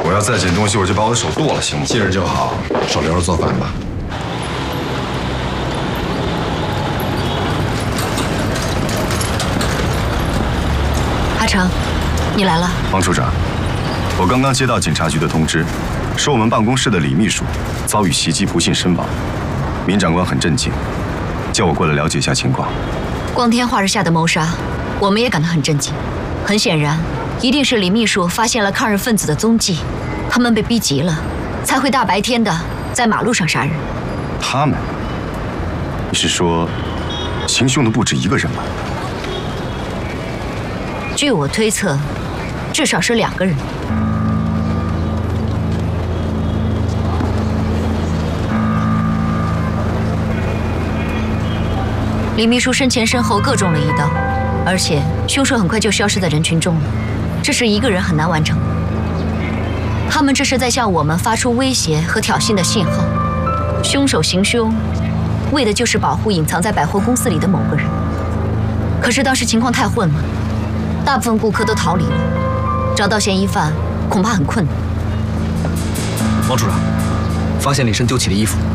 我要再捡东西，我就把我的手剁了，行吗？ 记着就好，手留着做饭吧。 阿成，你来了。 王处长，我刚刚接到警察局的通知，说我们办公室的李秘书遭遇袭击，不幸身亡。民长官很震惊，叫我过来了解一下情况。 光天化日下的谋杀，我们也感到很震惊。很显然，一定是李秘书发现了抗日分子的踪迹，他们被逼急了，才会大白天的在马路上杀人。 他们？你是说，行凶的不止一个人吗？ 据我推测，至少是2个人。李秘书身前身后各中了1刀，而且凶手很快就消失在人群中了，这是1个人很难完成的。他们这是在向我们发出威胁和挑衅的信号。凶手行凶，为的就是保护隐藏在百货公司里的某个人。可是当时情况太混了，大部分顾客都逃离了，找到嫌疑犯恐怕很困难。 王处长，发现李申丢弃的衣服。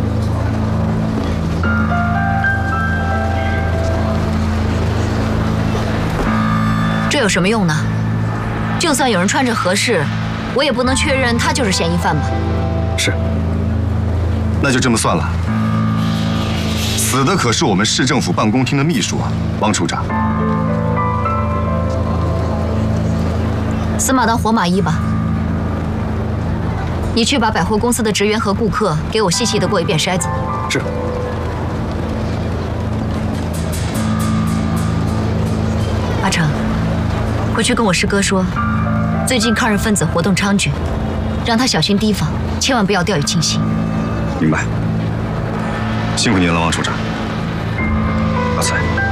这有什么用呢？就算有人穿着合适，我也不能确认他就是嫌疑犯吧？ 是。 那就这么算了。死的可是我们市政府办公厅的秘书啊，王处长。 死马当活马医吧。你去把百货公司的职员和顾客给我细细的过一遍筛子。 是。 阿成，回去跟我师哥说，最近抗日分子活动猖獗，让他小心提防，千万不要掉以轻心。 明白。辛苦您了，王处长。阿才。